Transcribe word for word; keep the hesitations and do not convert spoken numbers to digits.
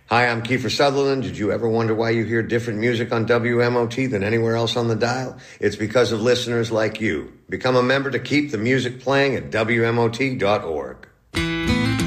Hi, I'm Kiefer Sutherland. Did you ever wonder why you hear different music on W M O T than anywhere else on the dial? It's because of listeners like you. Become a member to keep the music playing at W M O T dot org.